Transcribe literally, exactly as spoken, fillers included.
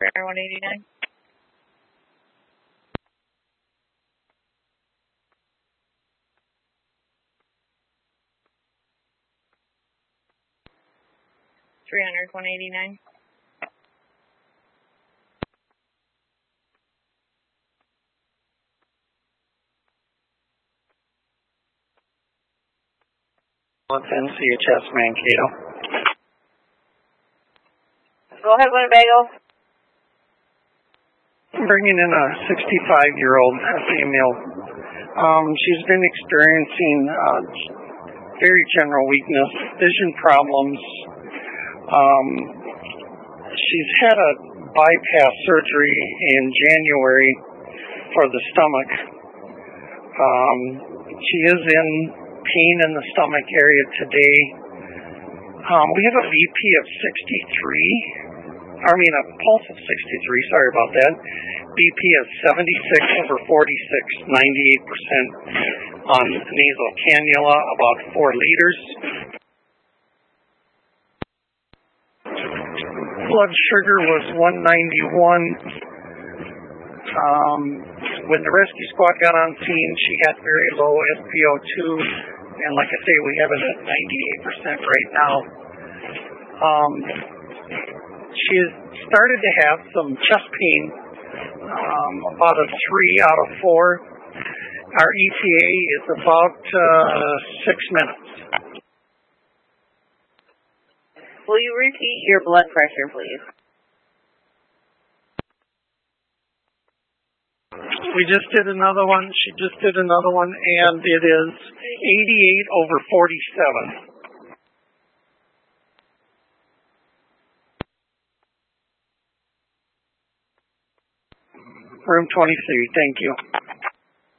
three hundred one eighty-nine. three hundred one eighty-nine. It's N C H S Mankato. Go ahead, Winnebago. I'm bringing in a sixty-five-year-old female. Um, she's been experiencing uh, very general weakness, vision problems. Um, she's had a bypass surgery in January for the stomach. Um, she is in pain in the stomach area today. Um, we have a V P of sixty-three. I mean, a pulse of sixty-three. Sorry about that. B P of seventy-six over forty-six, ninety-eight percent on nasal cannula, about four liters. Blood sugar was one ninety-one. Um, when the rescue squad got on scene, she had very low S p O two, and like I say, we have it at ninety-eight percent right now. Um, she has started to have some chest pain, um, about a three out of four. Our E T A is about uh, six minutes. Will you repeat your blood pressure, please? We just did another one. She just did another one, and it is eighty-eight over forty-seven. Room twenty-three. Thank you.